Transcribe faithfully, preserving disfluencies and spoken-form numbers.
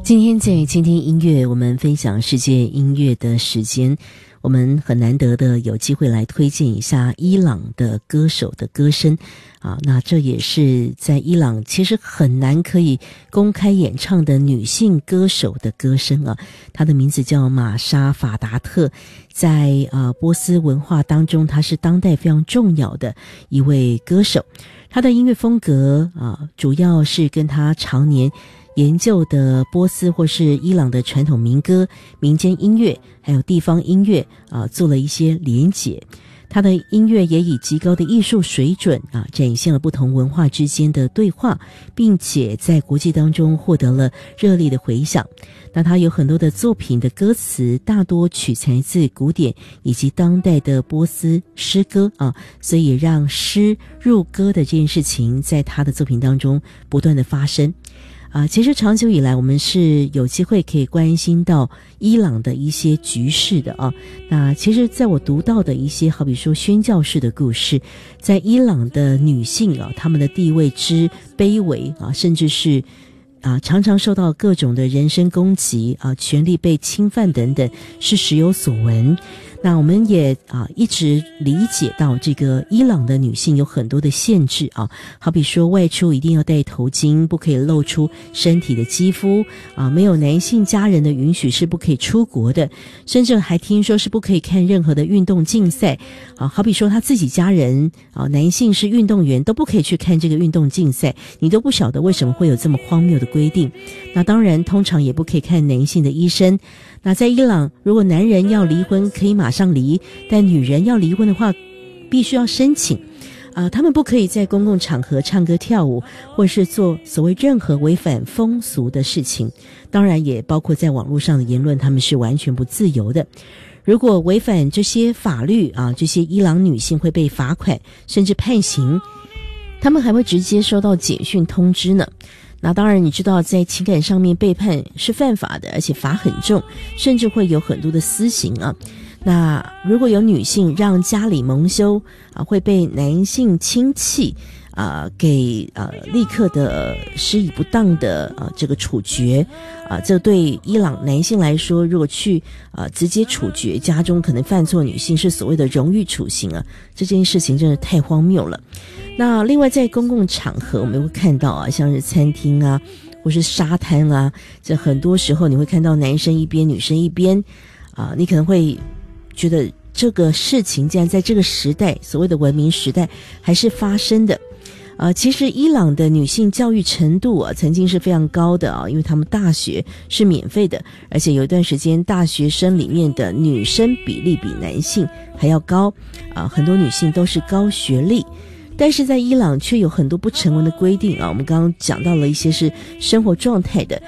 今天在倾听音乐，我们分享世界音乐的时间，我们很难得的有机会来推荐一下伊朗的歌手的歌声啊，那这也是在伊朗其实很难可以公开演唱的女性歌手的歌声啊。她的名字叫玛莎法达特，在啊波斯文化当中，她是当代非常重要的一位歌手。她的音乐风格啊，主要是跟她常年研究的波斯或是伊朗的传统民歌、民间音乐还有地方音乐啊，做了一些连结。他的音乐也以极高的艺术水准啊，展现了不同文化之间的对话，并且在国际当中获得了热烈的回响。那他有很多的作品的歌词大多取材自古典以及当代的波斯诗歌啊，所以让诗入歌的这件事情在他的作品当中不断的发生。啊，其实长久以来我们是有机会可以关心到伊朗的一些局势的啊。那其实在我读到的一些好比说宣教士的故事，在伊朗的女性啊，她们的地位之卑微啊，甚至是啊常常受到各种的人身攻击啊，权利被侵犯等等，是时有所闻。那我们也啊一直理解到这个伊朗的女性有很多的限制啊，好比说外出一定要戴头巾，不可以露出身体的肌肤啊，没有男性家人的允许是不可以出国的，甚至还听说是不可以看任何的运动竞赛啊，好比说他自己家人啊，男性是运动员都不可以去看这个运动竞赛，你都不晓得为什么会有这么荒谬的规定。那当然通常也不可以看男性的医生。那在伊朗，如果男人要离婚可以马上离，但女人要离婚的话必须要申请啊、呃，他们不可以在公共场合唱歌跳舞，或是做所谓任何违反风俗的事情，当然也包括在网络上的言论，他们是完全不自由的。如果违反这些法律啊，这些伊朗女性会被罚款甚至判刑，他们还会直接收到简讯通知呢。那当然你知道在情感上面背叛是犯法的，而且罚很重，甚至会有很多的私刑啊。那如果有女性让家里蒙羞啊，会被男性亲戚啊给呃立刻的施以不当的呃这个处决啊，这对伊朗男性来说，如果去呃直接处决家中可能犯错女性，是所谓的荣誉处刑啊，这件事情真的太荒谬了。那另外在公共场合我们会看到啊，像是餐厅啊或是沙滩啊，这很多时候你会看到男生一边女生一边啊，你可能会觉得这个事情竟然在这个时代，所谓的文明时代还是发生的。呃，其实伊朗的女性教育程度啊，曾经是非常高的啊，因为他们大学是免费的，而且有一段时间大学生里面的女生比例比男性还要高啊，很多女性都是高学历。但是在伊朗却有很多不成文的规定啊，我们刚刚讲到了一些是生活状态的，